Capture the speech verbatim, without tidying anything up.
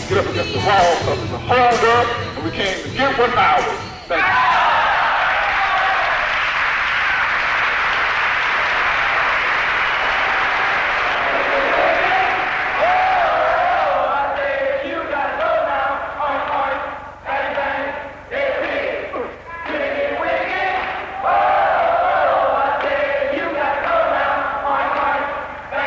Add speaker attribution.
Speaker 1: get up against the wall because it's a hold up and we came to get what's ours. Thank you.